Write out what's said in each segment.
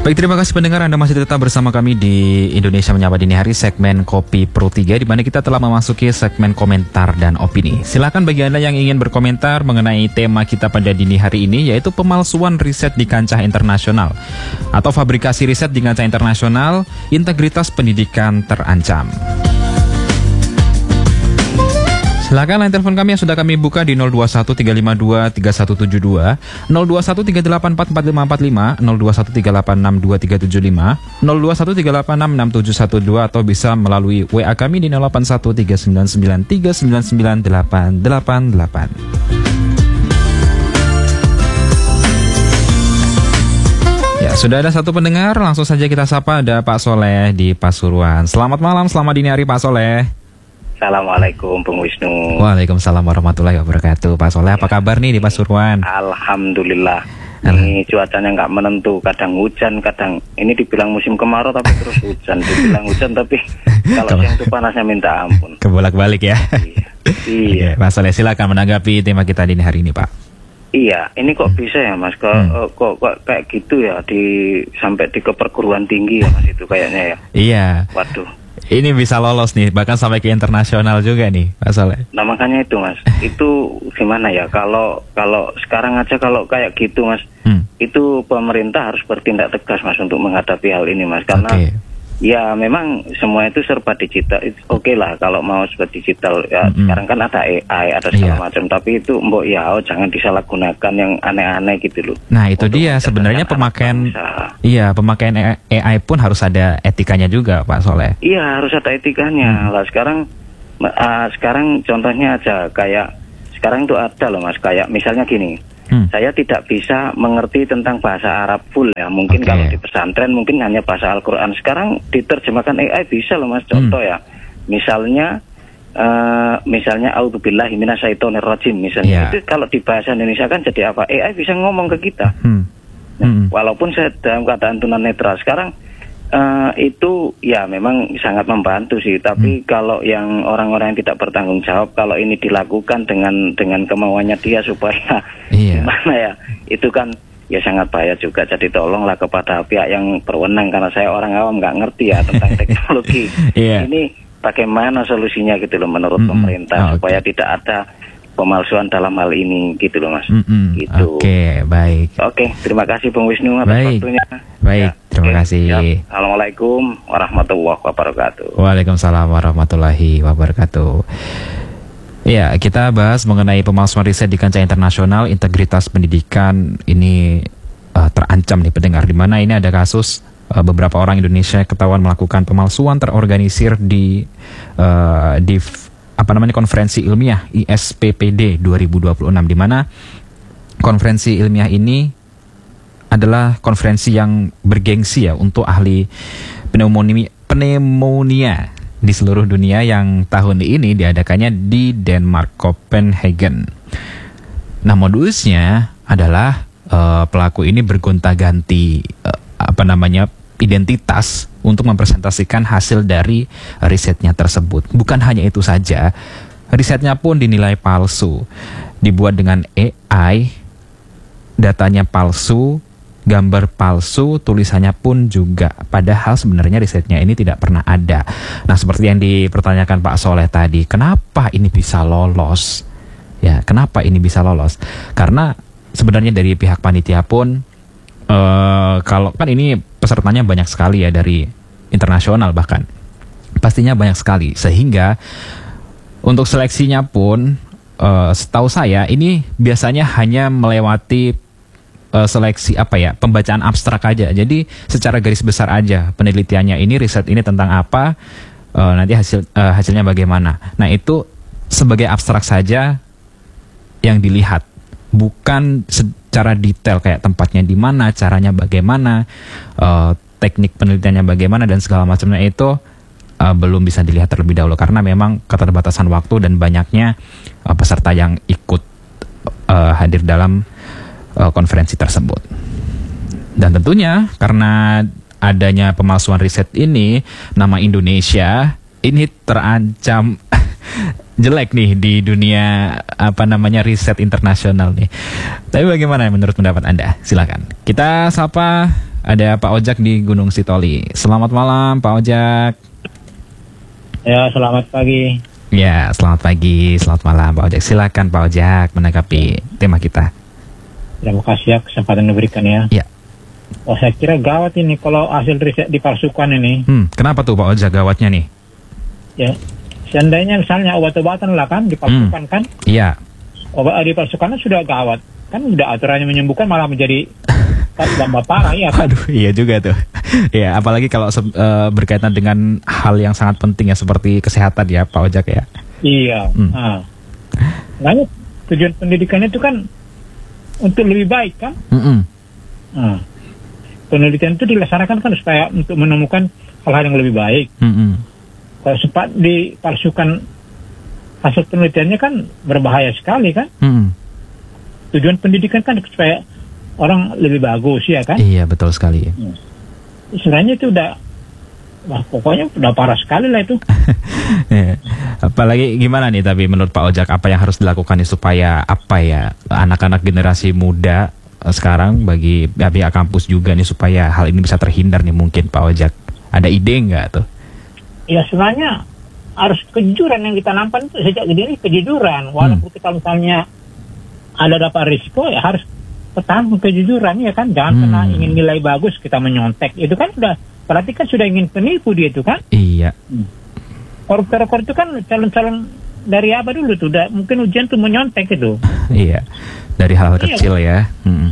Baik, terima kasih pendengar, Anda masih tetap bersama kami di Indonesia Menyapa Dini Hari, segmen Kopi Pro 3, di mana kita telah memasuki segmen komentar dan opini. Silakan bagi Anda yang ingin berkomentar mengenai tema kita pada dini hari ini, yaitu pemalsuan riset di kancah internasional atau fabrikasi riset di kancah internasional, integritas pendidikan terancam. Silakan line telepon kami yang sudah kami buka di 0213523172, 0213844545, 0213862375, 0213866712, atau bisa melalui WA kami di 081399399888. Ya, sudah ada satu pendengar, langsung saja kita sapa, ada Pak Soleh di Pasuruan. Selamat malam, selamat dini hari Pak Soleh. Assalamualaikum Bung Wisnu. Waalaikumsalam warahmatullahi wabarakatuh. Pak Soleh, apa kabar nih di Pasuruan? Alhamdulillah. Ini cuacanya nggak menentu, kadang hujan, kadang ini dibilang musim kemarau tapi terus hujan, dibilang hujan tapi kalau siang itu panasnya minta ampun. Kebolak-balik ya. Iya. Pak Soleh, silakan menanggapi tema kita dini hari ini, Pak. Iya, ini kok bisa ya Mas, kok kayak gitu ya, sampai di perguruan tinggi ya Mas, itu kayaknya ya. Iya. Waduh. Ini bisa lolos nih, bahkan sampai ke internasional juga nih, Pak Soleh. Nah makanya itu Mas, itu gimana ya, kalau sekarang aja kalau kayak gitu Mas, itu pemerintah harus bertindak tegas Mas untuk menghadapi hal ini Mas, karena ya memang semua itu serba digital. Oke lah kalau mau serba digital ya, sekarang kan ada AI, ada segala macam, tapi itu mbok ya jangan disalahgunakan yang aneh-aneh gitu loh. Nah itu dia sebenarnya pemakaian AI pun harus ada etikanya juga Pak Soleh. Iya, harus ada etikanya. Lah sekarang contohnya aja, kayak sekarang itu ada loh Mas, kayak misalnya gini. Saya tidak bisa mengerti tentang bahasa Arab full ya. Mungkin kalau di pesantren mungkin hanya bahasa Al-Quran. Sekarang diterjemahkan AI bisa loh Mas. Contoh ya, misalnya A'udzubillahi minasyaitonirrajim misalnya. Itu kalau di bahasa Indonesia kan jadi apa? AI bisa ngomong ke kita. Walaupun saya dalam keadaan tunanetra sekarang, itu ya memang sangat membantu sih. Tapi kalau yang orang-orang yang tidak bertanggung jawab, kalau ini dilakukan dengan kemauannya dia supaya gimana ya, itu kan ya sangat bahaya juga. Jadi tolonglah kepada pihak yang berwenang, karena saya orang awam nggak ngerti ya tentang teknologi. Ini bagaimana solusinya gitu loh menurut pemerintah supaya tidak ada pemalsuan dalam hal ini gitu loh Mas. Gitu. Oke, baik. Oke, terima kasih Bung Wisnu atas waktunya. Baik, terima kasih. Assalamualaikum warahmatullahi wabarakatuh. Waalaikumsalam warahmatullahi wabarakatuh. Ya, kita bahas mengenai pemalsuan riset di kancah internasional, integritas pendidikan ini terancam nih pendengar, di mana ini ada kasus beberapa orang Indonesia ketahuan melakukan pemalsuan terorganisir di konferensi ilmiah ISPPD 2026, di mana konferensi ilmiah ini adalah konferensi yang bergengsi ya untuk ahli pneumonia di seluruh dunia, yang tahun ini diadakannya di Denmark, Copenhagen. Nah, modusnya adalah pelaku ini bergonta-ganti identitas untuk mempresentasikan hasil dari risetnya tersebut. Bukan hanya itu saja, risetnya pun dinilai palsu, dibuat dengan AI, datanya palsu, gambar palsu, tulisannya pun juga, padahal sebenarnya risetnya ini tidak pernah ada. Nah, seperti yang dipertanyakan Pak Soleh tadi, kenapa ini bisa lolos? Ya, kenapa ini bisa lolos? Karena sebenarnya dari pihak panitia pun, kalau kan ini pesertanya banyak sekali ya, dari internasional bahkan, pastinya banyak sekali, sehingga untuk seleksinya pun setahu saya ini biasanya hanya melewati seleksi pembacaan abstrak aja. Jadi secara garis besar aja penelitiannya, ini riset ini tentang apa, nanti hasilnya bagaimana. Nah, itu sebagai abstrak saja yang dilihat, bukan secara detail kayak tempatnya di mana, caranya bagaimana, teknik penelitiannya bagaimana, dan segala macamnya itu belum bisa dilihat terlebih dahulu, karena memang keterbatasan waktu dan banyaknya peserta yang ikut hadir dalam konferensi tersebut. Dan tentunya karena adanya pemalsuan riset ini, nama Indonesia ini terancam jelek nih di dunia riset internasional nih. Tapi bagaimana menurut pendapat Anda? Silakan. Kita sapa Ada Pak Ojak di Gunung Sitoli. Selamat malam Pak Ojak. Ya, selamat pagi. Ya, selamat pagi, selamat malam Pak Ojak. Silakan Pak Ojak menanggapi tema kita. Terima kasih ya kesempatan diberikan ya. Ya. Oh, saya kira gawat ini kalau hasil riset dipalsukan ini. Kenapa tuh Pak Ojak gawatnya nih? Ya, seandainya misalnya obat-obatan lah kan dipalsukan kan? Iya. Obat dipalsukan sudah gawat. Kan udah aturannya menyembuhkan malah menjadi tambah parah ya kan? Aduh, iya juga tuh. Ya, apalagi kalau berkaitan dengan hal yang sangat penting ya seperti kesehatan ya Pak Ojak ya. Iya. Makanya tujuan pendidikan itu kan untuk lebih baik kan? Penelitian itu dilaksanakan kan supaya untuk menemukan hal-hal yang lebih baik. Kalau sempat dipalsukan hasil penelitiannya kan berbahaya sekali kan? Tujuan pendidikan kan supaya orang lebih bagus ya kan? Iya betul sekali. Sebenarnya itu pokoknya udah parah sekali lah itu. Apalagi gimana nih tapi menurut Pak Ojak apa yang harus dilakukan nih supaya anak-anak generasi muda sekarang bagi pihak kampus juga nih supaya hal ini bisa terhindar nih mungkin Pak Ojak. Ada ide nggak tuh? Ya sebenarnya harus kejujuran yang ditanamkan itu sejak dini, kejujuran. Walaupun kita misalnya ada dapat risiko ya harus pertahankan kejujuran ya kan. Jangan kena ingin nilai bagus kita menyontek. Itu kan sudah berarti kan sudah ingin penipu dia itu kan. Iya. Koruptor itu kan calon-calon dari apa dulu tuh mungkin ujian tuh menyontek itu. Iya. Dari hal kecil ya.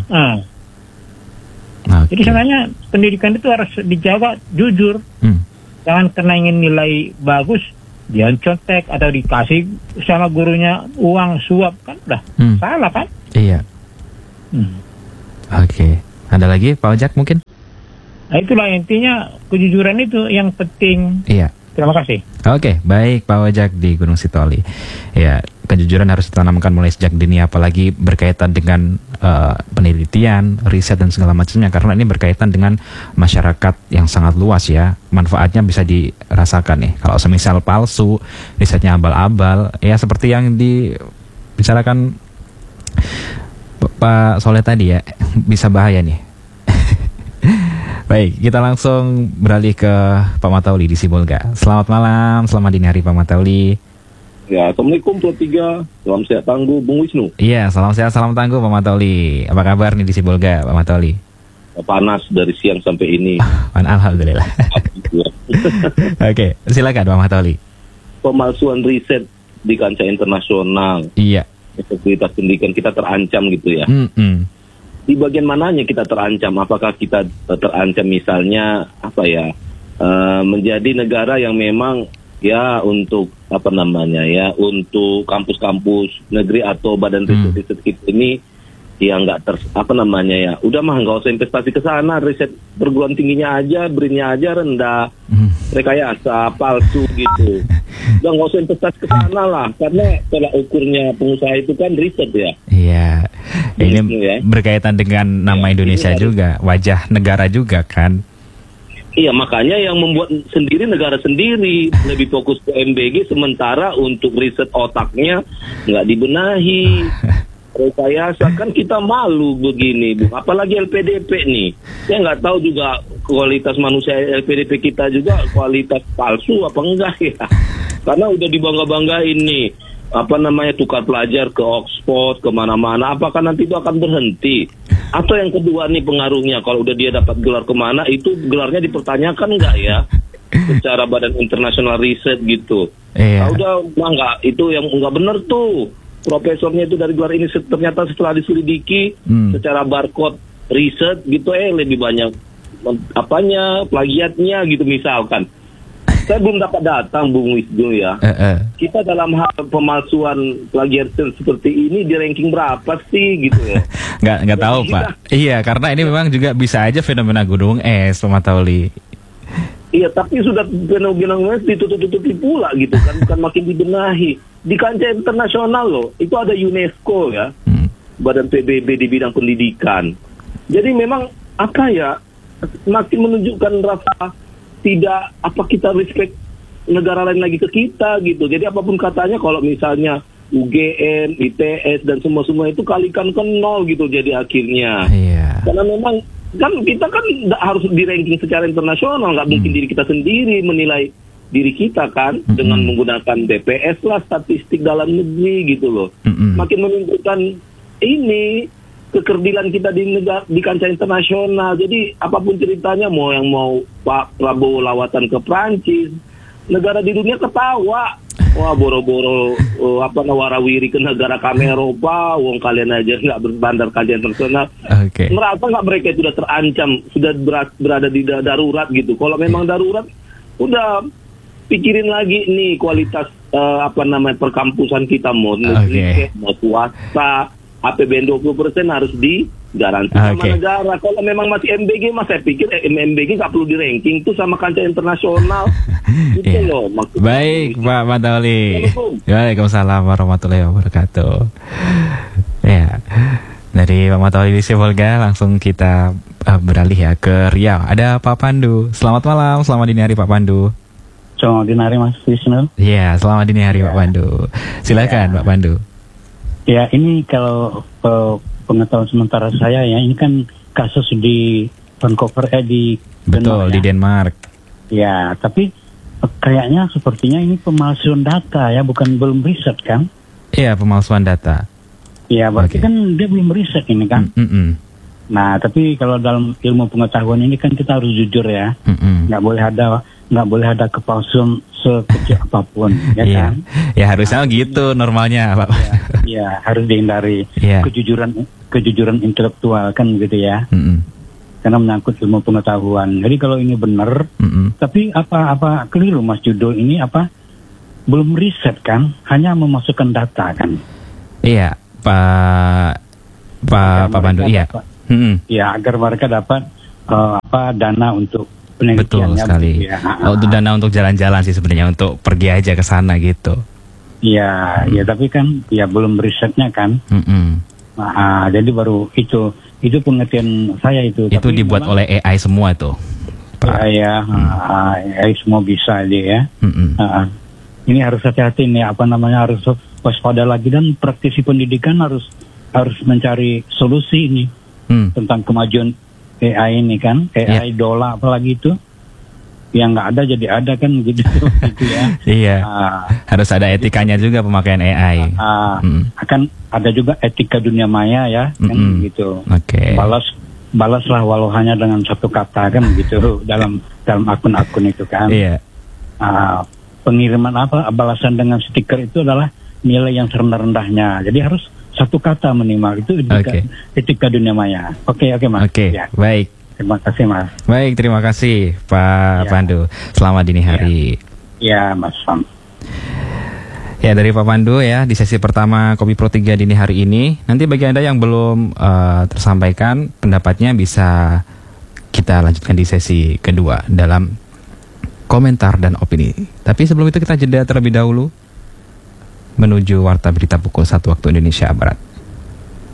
Jadi sebenarnya pendidikan itu harus dijaga jujur. Jangan karena ingin nilai bagus dia contek atau dikasih sama gurunya uang suap kan udah salah kan? Iya. Oke. Ada lagi Pak Ojak mungkin? Nah itulah intinya kejujuran itu yang penting. Iya. Terima kasih. Oke, baik Pak Ojak di Gunung Sitoli. Ya, kejujuran harus ditanamkan mulai sejak dini apalagi berkaitan dengan penelitian, riset dan segala macamnya karena ini berkaitan dengan masyarakat yang sangat luas ya. Manfaatnya bisa dirasakan nih. Kalau semisal palsu, risetnya abal-abal, ya seperti yang dibicarakan Pak Soleh tadi ya, bisa bahaya nih. Baik, kita langsung beralih ke Pak Matauli di Sibolga. Selamat malam, selamat dini hari Pak Matauli. Ya, Assalamualaikum Pak Tiga. Salam sehat tangguh, Bung Wisnu. Iya, salam sehat, salam tangguh Pak Matauli. Apa kabar nih di Sibolga, Pak Matauli? Panas dari siang sampai ini. Alhamdulillah. Oke, silakan Pak Matauli. Pemalsuan riset di kancah internasional. Iya. Sekuritas pendidikan kita terancam gitu ya. Di bagian mananya kita terancam? Apakah kita terancam misalnya menjadi negara yang memang ya untuk untuk kampus-kampus negeri atau badan riset kita ini ya udah mah nggak usah investasi ke sana, riset perguruan tingginya aja, BRIN-nya aja rendah, rekayasa palsu gitu. Udah nggak usah investasi ke sana lah, karena tolak ukurnya pengusaha itu kan riset ya. Iya, ini ya berkaitan dengan nama Indonesia juga, wajah negara juga kan. Iya, makanya yang membuat sendiri negara sendiri lebih fokus ke MBG, sementara untuk riset otaknya nggak dibenahi. Rekayasa kan kita malu begini, Bu. Apalagi LPDP nih. Saya nggak tahu juga kualitas manusia LPDP kita juga kualitas palsu apa enggak ya. Karena udah dibangga-banggain nih. Tukar pelajar ke Oxford, kemana-mana. Apakah nanti itu akan berhenti? Atau yang kedua nih pengaruhnya, kalau udah dia dapat gelar kemana, itu gelarnya dipertanyakan nggak ya? Secara badan internasional riset gitu. Udah nggak, itu yang nggak benar tuh. Profesornya itu dari gelar ini ternyata setelah diselidiki secara barcode riset gitu lebih banyak plagiatnya gitu misalkan. Saya belum dapat datang Bung Wisnu ya. Kita dalam hal pemalsuan plagiat seperti ini di ranking berapa sih gitu ya? Nggak tahu Pak. Iya, karena ini memang juga bisa aja fenomena gunung es Pak Matauli. Iya, tapi sudah fenomena ditutup-tutupi pula gitu kan, bukan makin dibenahi. Di kancah internasional loh, itu ada UNESCO ya, Badan PBB di bidang pendidikan. Jadi memang makin menunjukkan rasa tidak kita respect negara lain lagi ke kita gitu. Jadi apapun katanya kalau misalnya UGM, ITS dan semua itu kalikan ke nol gitu jadi akhirnya. Karena memang kan kita kan harus di ranking secara internasional, nggak mungkin diri kita sendiri menilai diri kita kan dengan menggunakan BPS lah, statistik dalam negeri gitu loh. Makin menunjukkan ini kekerdilan kita di kancah internasional. Jadi apapun ceritanya, mau Pak Prabowo lawatan ke Prancis, negara di dunia ketawa. Wah, boro-boro warawiri ke negara kami Eropa, wong kalian aja nggak berbandar kajian internasional. Merasa nggak mereka itu sudah terancam, sudah berada di darurat gitu. Kalau memang darurat, udah pikirin lagi nih kualitas perkampusan kita, mau negeri, mau swasta, APBN 20% harus digaransi sama negara. Kalau memang masih MBG, saya pikir MBG nggak perlu di ranking tuh sama kancah internasional. Gitu loh. Baik, Pak Matauli. Waalaikumsalam warahmatullahi wabarakatuh. Ya, dari Pak Matauli di Sibolga langsung kita beralih ya ke Riau. Ada Pak Pandu. Selamat malam, selamat dini hari Pak Pandu. Selamat dini hari Mas Wisnu. Iya, selamat dini hari Pak Pandu. Silakan Pak Pandu. Ya, ini kalau pengetahuan sementara saya ya, ini kan kasus di Vancouver di Betul, di Denmark. Ya, tapi kayaknya sepertinya ini pemalsuan data ya, belum riset kan? Iya, pemalsuan data. Ya, berarti kan dia belum riset ini kan? Nah, tapi kalau dalam ilmu pengetahuan ini kan kita harus jujur ya. Nggak boleh ada kepalsuan sekecil apapun, ya kan? Ya harusnya gitu normalnya, Pak. Ya, harus dihindari. Kejujuran intelektual kan gitu ya. Karena menyangkut ilmu pengetahuan. Jadi kalau ini benar, tapi apa keliru Mas Judo ini belum riset kan? Hanya memasukkan data kan? Iya, Pak Pandu. Iya. Ya, agar mereka dapat dana untuk betul sekali. Ya. Untuk dana untuk jalan-jalan sih sebenarnya, untuk pergi aja ke sana gitu. Iya, ya tapi kan ya belum risetnya kan. Jadi baru itu pengertian saya itu. Itu tapi dibuat oleh AI semua tuh, Pak. AI semua bisa aja ya. Ini harus hati-hati nih, harus waspada lagi, dan praktisi pendidikan harus mencari solusi ini tentang kemajuan AI ini kan, AI dola apalagi itu yang nggak ada jadi ada kan gitu ya. Iya. Harus ada etikanya juga pemakaian AI. Akan ada juga etika dunia maya ya kan gitu. Balaslah walau hanya dengan satu kata kan gitu dalam akun-akun itu kan. Iya. Pengiriman balasan dengan stiker itu adalah nilai yang serendah-rendahnya. Jadi harus satu kata minimal, itu etika dunia maya. Oke Mas. Ya. Baik. Terima kasih Mas. Baik, terima kasih Pak Pandu. Selamat dini hari. Ya Mas Sam. Ya, dari Pak Pandu ya di sesi pertama Kopi Pro 3 dini hari ini. Nanti bagi Anda yang belum tersampaikan pendapatnya, bisa kita lanjutkan di sesi kedua dalam komentar dan opini. Tapi sebelum itu kita jeda terlebih dahulu menuju Warta Berita pukul 1 waktu Indonesia Barat.